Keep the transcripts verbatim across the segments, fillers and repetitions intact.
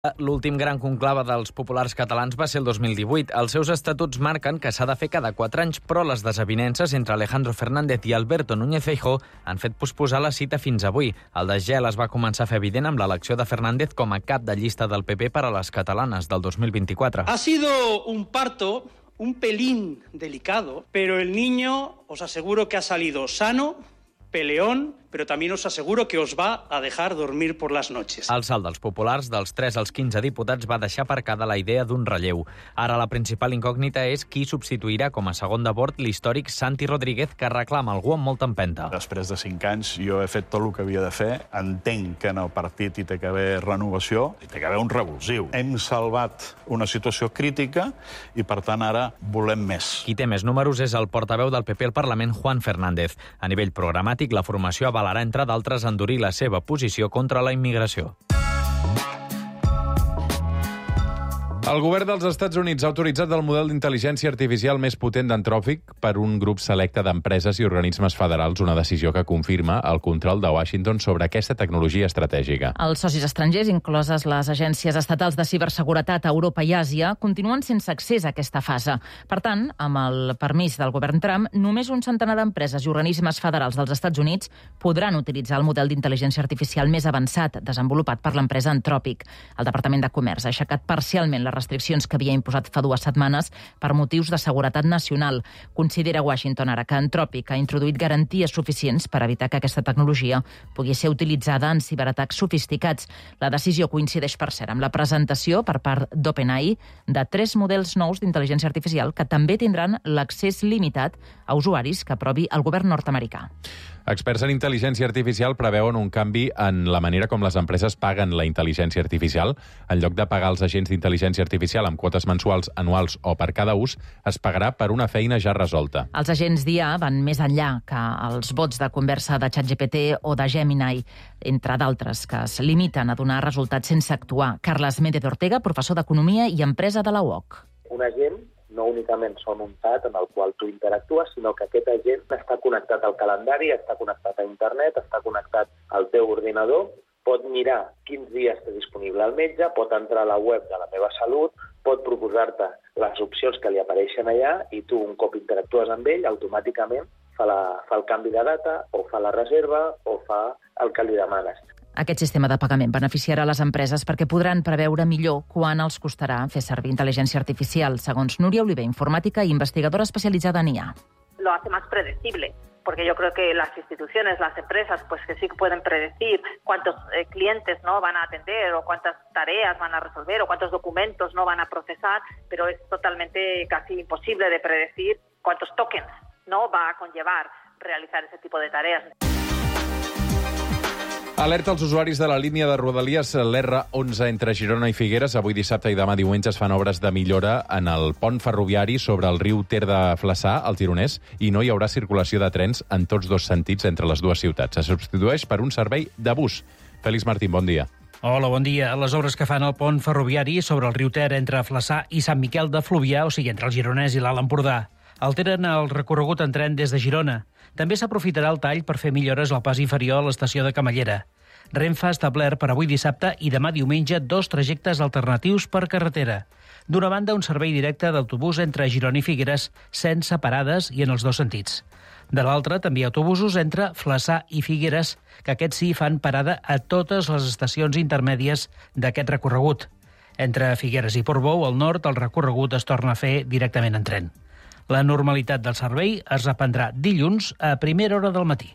L'últim gran conclave dels populars catalans va ser el dos mil divuit. Els seus estatuts marquen que s'ha de fer cada quatre anys, però les desavinences entre Alejandro Fernández i Alberto Núñez Feijóo han fet posposar la cita fins avui. El desgel es va començar a fer evident amb l'elecció de Fernández com a cap de llista del P P per a les catalanes del dos mil vint-i-quatre. Ha sido un parto un pelín delicado, pero el niño os aseguro que ha salido sano, peleón, pero también os aseguro que os va a dejar dormir por las noches. El salt dels populars, dels tres als quinze diputats, va deixar aparcada la idea d'un relleu. Ara la principal incògnita és qui substituirà com a segon de bord l'històric Santi Rodríguez, que reclama algú amb molta empenta. Després de cinc anys jo he fet tot el que havia de fer. Entenc que en el partit hi té que haver renovació, hi té que haver un revulsiu. Hem salvat una situació crítica i, per tant, ara volem més. Qui té més números és el portaveu del P P al Parlament, Juan Fernández. A nivell programàtic, la formació avalarà, entre d'altres, endurir la seva posició contra la immigració. El govern dels Estats Units ha autoritzat el model d'intel·ligència artificial més potent d'Anthropic per un grup selecte d'empreses i organismes federals, una decisió que confirma el control de Washington sobre aquesta tecnologia estratègica. Els socis estrangers, incloses les agències estatals de ciberseguretat a Europa i Àsia, continuen sense accés a aquesta fase. Per tant, amb el permís del govern Trump, només un centenar d'empreses i organismes federals dels Estats Units podran utilitzar el model d'intel·ligència artificial més avançat desenvolupat per l'empresa Anthropic. El Departament de Comerç ha aixecat parcialment les restriccions que havia imposat fa dues setmanes per motius de seguretat nacional. Considera Washington ara que Anthropic ha introduït garanties suficients per evitar que aquesta tecnologia pugui ser utilitzada en ciberatacs sofisticats. La decisió coincideix, per cert, amb la presentació per part d'OpenAI de tres models nous d'intel·ligència artificial que també tindran l'accés limitat a usuaris que aprovi el govern nord-americà. Experts en intel·ligència artificial preveuen un canvi en la manera com les empreses paguen la intel·ligència artificial. En lloc de pagar els agents d'intel·ligència artificial amb quotes mensuals, anuals o per cada ús, es pagarà per una feina ja resolta. Els agents d'I A van més enllà que els bots de conversa de ChatGPT o de Gemini, entre d'altres, que es limiten a donar resultats sense actuar. Carles Méndez Ortega, professor d'Economia i Empresa de la U O C. Un agent no únicament són un xat en el qual tu interactues, sinó que aquest agent està connectat al calendari, està connectat a internet, està connectat al teu ordinador, pot mirar quins dies té disponible el metge, pot entrar a la web de la meva salut, pot proposar-te les opcions que li apareixen allà i tu, un cop interactues amb ell, automàticament fa, la, fa el canvi de data o fa la reserva o fa el que li demanes. Aquest sistema de pagament beneficiarà les empreses perquè podran preveure millor quan els costarà fer servir intel·ligència artificial, segons Núria Oliver, informàtica i investigadora especialitzada en I A. Lo hace más predecible, porque yo creo que las instituciones, las empresas, pues que sí que pueden predecir cuántos eh, clientes no van a atender o cuántas tareas van a resolver o cuántos documentos no van a procesar, pero es totalmente casi imposible de predecir cuántos tokens no va a conllevar realizar ese tipo de tareas. Alerta als usuaris de la línia de Rodalies, l'R onze entre Girona i Figueres. Avui dissabte i demà diumenge es fan obres de millora en el pont ferroviari sobre el riu Ter de Flaçà, al Gironès, i no hi haurà circulació de trens en tots dos sentits entre les dues ciutats. Se substitueix per un servei de bus. Félix Martín, bon dia. Hola, bon dia. Les obres que fan el pont ferroviari sobre el riu Ter entre Flaçà i Sant Miquel de Fluvià, o sigui, entre el Gironès i l'Alt Empordà, alteren el recorregut en tren des de Girona. També s'aprofitarà el tall per fer millores al pas inferior a l'estació de Camallera. Renfe ha establert per avui dissabte i demà diumenge dos trajectes alternatius per carretera. D'una banda, un servei directe d'autobús entre Girona i Figueres sense parades i en els dos sentits. De l'altra, també autobusos entre Flaçà i Figueres, que aquests sí fan parada a totes les estacions intermèdies d'aquest recorregut. Entre Figueres i Portbou, al nord, el recorregut es torna a fer directament en tren. La normalitat del servei es reprendrà dilluns a primera hora del matí.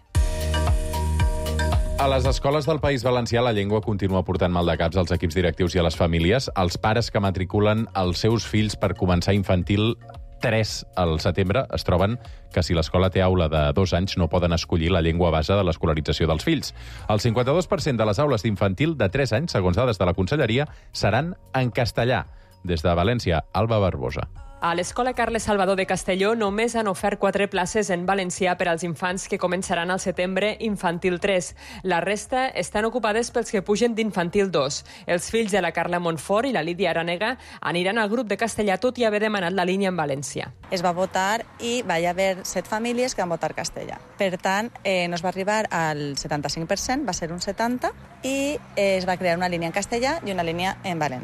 A les escoles del País Valencià la llengua continua portant mal de caps als equips directius i a les famílies. Els pares que matriculen els seus fills per començar infantil tres al setembre es troben que si l'escola té aula de dos anys no poden escollir la llengua base de l'escolarització dels fills. El cinquanta-dos per cent de les aules d'infantil de tres anys, segons dades de la Conselleria, seran en castellà. Des de València, Alba Barbosa. A l'Escola Carles Salvador de Castelló només han ofert quatre places en valencià per als infants que començaran al setembre infantil tres. La resta estan ocupades pels que pugen d'infantil dos. Els fills de la Carla Montfort i la Lídia Aranega aniran al grup de castellà tot i haver demanat la línia en valencià. Es va votar i va haver set famílies que van votar castellà. Per tant, eh, no es va arribar al setanta-cinc per cent, va ser un setanta, i eh, es va crear una línia en castellà i una línia en valencià.